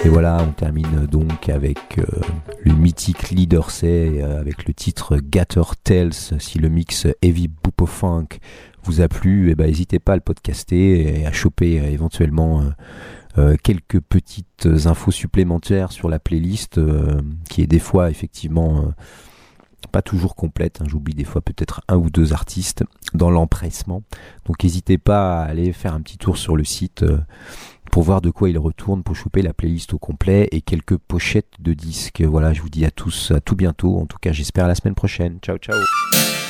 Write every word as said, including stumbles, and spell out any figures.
Et voilà, on termine donc avec euh, le mythique Lee Dorsey euh, avec le titre Gator Tales. Si le mix Heavy Boopo Funk vous a plu, eh ben, n'hésitez pas à le podcaster et à choper euh, éventuellement euh, euh, quelques petites infos supplémentaires sur la playlist euh, qui est des fois effectivement euh, pas toujours complète. Hein. J'oublie des fois peut-être un ou deux artistes dans l'empressement. Donc n'hésitez pas à aller faire un petit tour sur le site euh, pour voir de quoi il retourne, pour choper la playlist au complet et quelques pochettes de disques. Voilà, je vous dis à tous à tout bientôt. En tout cas, j'espère à la semaine prochaine. Ciao, ciao.